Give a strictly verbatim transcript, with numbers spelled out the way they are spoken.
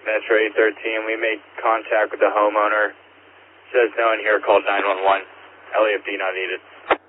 Metro eight thirteen, we made contact with the homeowner. Says no one here, called nine one one. L A F D not needed.